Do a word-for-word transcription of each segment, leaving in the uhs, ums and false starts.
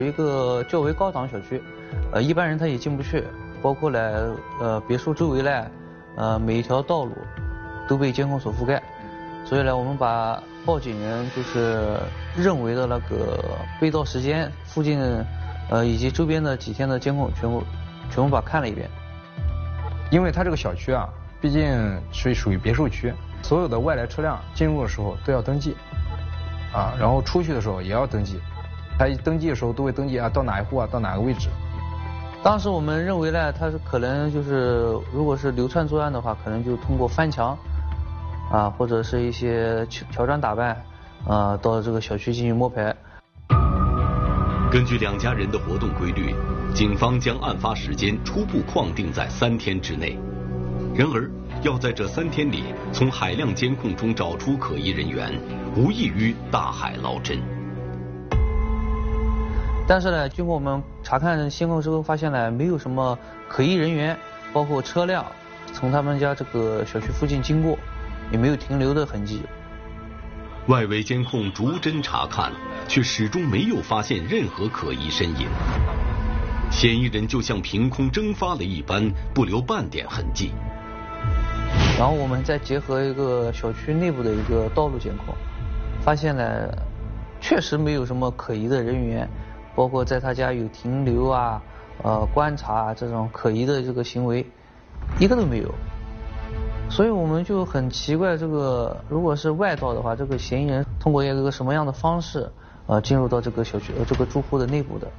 有一个较为高档小区，呃，一般人他也进不去，包括呢，呃，别墅周围呢，呃，每一条道路都被监控所覆盖，所以呢，我们把报警人就是认为的那个被盗时间、附近，呃，以及周边的几天的监控全部全部把它看了一遍。 因为它这个小区啊，毕竟是属于别墅区，所有的外来车辆进入的时候都要登记，啊，然后出去的时候也要登记。他登记的时候都会登记啊，到哪一户啊，到哪个位置。 当时我们认为呢，他是可能就是，如果是流窜作案的话，可能就通过翻墙，啊，或者是一些乔装打扮，啊，到这个小区进行摸排。 根据两家人的活动规律，警方将案发时间初步框定在三天之内。然而，要在这三天里从海量监控中找出可疑人员，无异于大海捞针。 但是呢，经过我们查看监控之后，发现呢没有什么可疑人员，包括车辆从他们家这个小区附近经过，也没有停留的痕迹。 外围监控逐帧查看，却始终没有发现任何可疑身影。嫌疑人就像凭空蒸发了一般，不留半点痕迹。 然后我们再结合一个小区内部的一个道路监控，发现呢，确实没有什么可疑的人员。包括在他家有停留啊、呃观察啊这种可疑的这个行为，一个都没有。所以我们就很奇怪，这个如果是外盗的话，这个嫌疑人通过一个什么样的方式，呃进入到这个小区、呃、这个住户的内部的？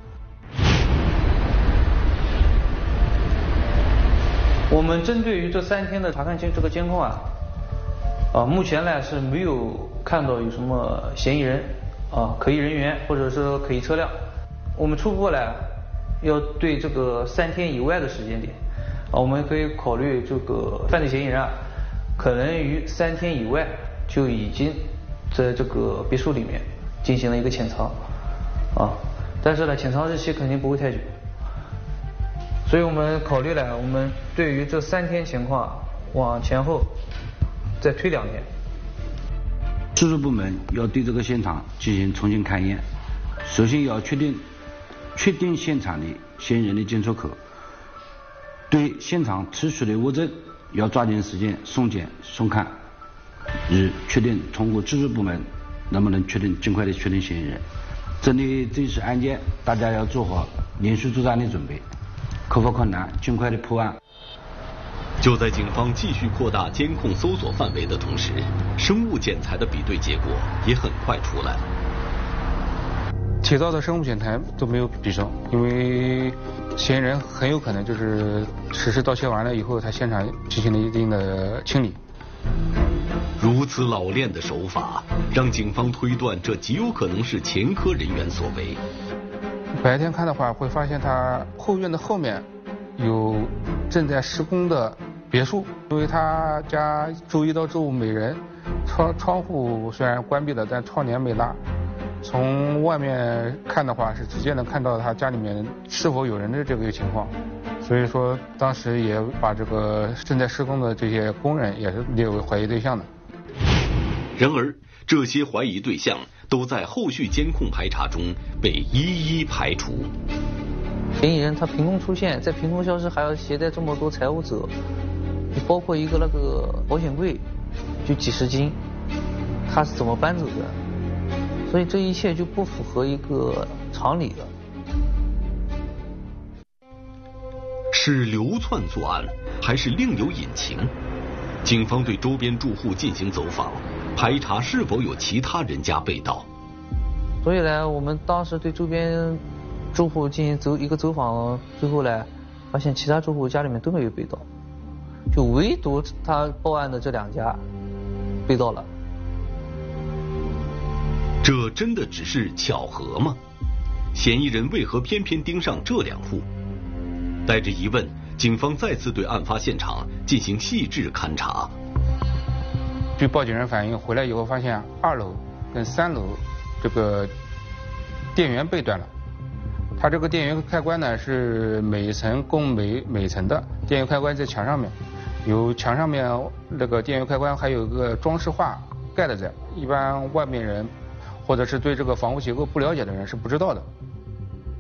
我们针对于这三天的查看监这个监控啊，啊目前呢是没有看到有什么嫌疑人啊、可疑人员或者说可疑车辆。我们初步呢，要对这个三天以外的时间点，啊，我们可以考虑这个犯罪嫌疑人啊，可能于三天以外就已经在这个别墅里面进行了一个潜藏，啊，但是呢，潜藏日期肯定不会太久，所以我们考虑呢，我们对于这三天情况往前后再推两天。 技术部门要对这个现场进行重新勘验，首先要确定。确定现场的嫌疑人的进出口，对现场提取的物证要抓紧时间送检送看，以确定通过技术部门能不能确定尽快的确定嫌疑人。针对这起案件，大家要做好连续作战的准备，克服困难，尽快的破案。 就在警方继续扩大监控搜索范围的同时，生物检材的比对结果也很快出来了。 铁道的生物检材都没有比上，因为嫌疑人很有可能就是实施盗窃完了以后，他现场进行了一定的清理。 如此老练的手法，让警方推断这极有可能是前科人员所为。 白天看的话，会发现他后院的后面有正在施工的别墅，因为他家周一到周五每人，窗窗户虽然关闭了，但窗帘没拉。从外面看的话，是直接能看到他家里面是否有人的这个情况，所以说当时也把这个正在施工的这些工人也是列为怀疑对象的。 然而，这些怀疑对象都在后续监控排查中被一一排除。 嫌疑人他凭空出现，在凭空消失，还要携带这么多财物走，包括一个那个保险柜，就几十斤，他是怎么搬走的？所以这一切就不符合一个常理的。 是流窜作案，还是另有隐情？警方对周边住户进行走访，排查是否有其他人家被盗。 所以呢，我们当时对周边住户进行走一个走访，最后呢，发现其他住户家里面都没有被盗，就唯独他报案的这两家被盗了。 这真的只是巧合吗？嫌疑人为何偏偏盯上这两户？带着疑问，警方再次对案发现场进行细致勘查。 据报警人反映，回来以后发现二楼跟三楼这个电源被断了。它这个电源开关呢是每一层共每每层的电源开关在墙上面，有墙上面那个电源开关还有个装饰画盖的在，一般外面人或者是对这个房屋结构不了解的人是不知道的。